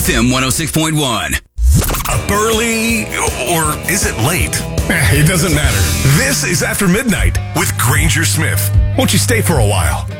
FM 106.1. Up early, or is it late? It doesn't matter. This is After Midnight with Granger Smith. Won't you stay for a while?